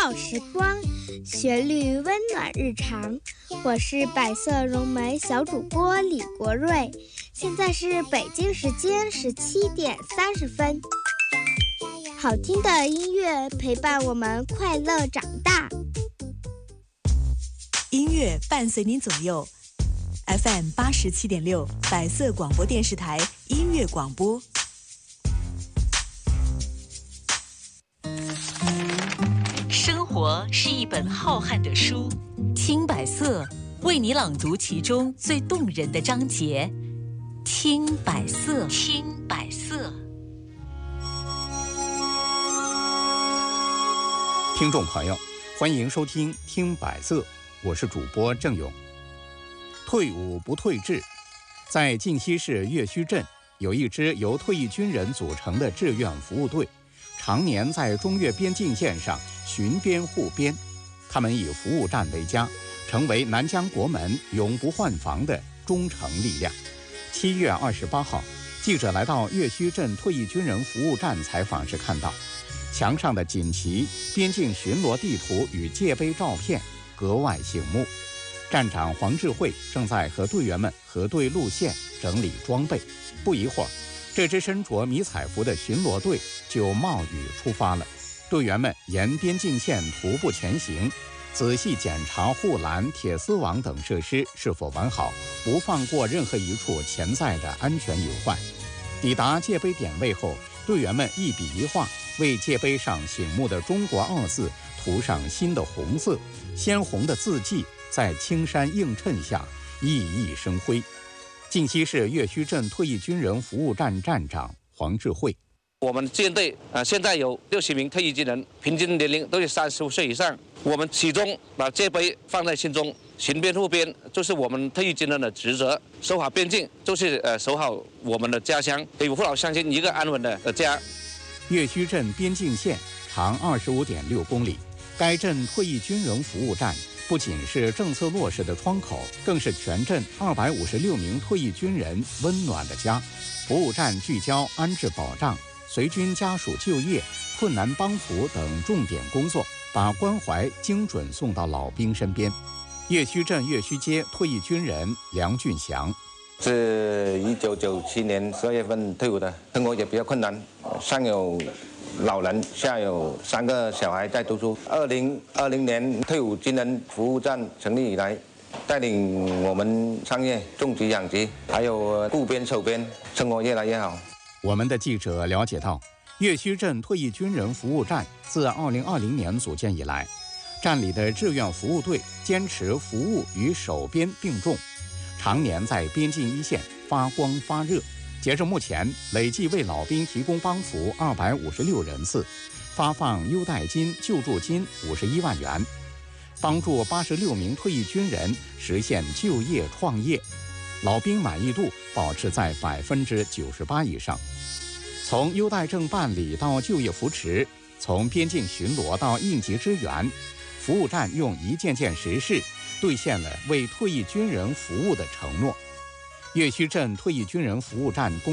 好时光，旋律温暖日常。我是百色融媒小主播李国瑞，现在是北京时间17点30分。好听的音乐陪伴我们快乐长大， 音乐伴随您左右。FM 87.6，百色广播电视台音乐广播。 生活是一本浩瀚的书，听百色为你朗读其中最动人的章节。听百色，听百色。 听众朋友，欢迎收听听百色，我是主播郑勇。退伍不退志，在靖西市岳虚镇有一支由退役军人组成的志愿服务队，常年在中越边境线上巡边护边。他们以服务站为家，成为南疆国门永不换防的忠诚力量。7月28号，记者来到岳虚镇退役军人服务站采访时看到，墙上的锦旗、边境巡逻地图与界碑照片格外醒目。站长黄志慧正在和队员们核对路线、整理装备。不一会儿，这支身着迷彩服的巡逻队就冒雨出发了。队员们沿边境线徒步前行，仔细检查护栏、铁丝网等设施是否完好，不放过任何一处潜在的安全隐患。抵达界碑点位后，队员们一笔一画为界碑上醒目的中国2字涂上新的红色，鲜红的字迹在青山映衬下熠熠生辉。靖西市岳虚镇退役军人服务站站长黄志慧： 我们志愿队现在有60名退役军人，平均年龄都是35岁以上。我们始终把界碑放在心中，巡边护边就是我们退役军人的职责，守好边境就是守好我们的家乡，给父老乡亲一个安稳的家。 岳虚镇边境线长25.6公里，该镇退役军人服务站不仅是政策落实的窗口，更是全镇256名退役军人温暖的家。服务站聚焦安置保障、随军家属就业、困难帮扶等重点工作，把关怀精准送到老兵身边。岳虚镇岳虚街退役军人梁俊祥： 是1997年12月份退伍的，生活也比较困难，上有老人，下有3个小孩在读书。2020年退伍军人服务站成立以来，带领我们上业种植养殖，还有护边守边，生活越来越好。 我们的记者了解到，岳虚镇退役军人服务站自2020年组建以来，站里的志愿服务队坚持服务与守边并重，常年在边境一线发光发热。截至目前，累计为老兵提供帮扶256人次，发放优待金、救助金51万元，帮助86名退役军人实现就业创业，老兵满意度保持在98%以上。从优待证办理到就业扶持，从边境巡逻到应急支援，服务站用一件件实事兑现了为退役军人服务的承诺。岳虚镇退役军人服务站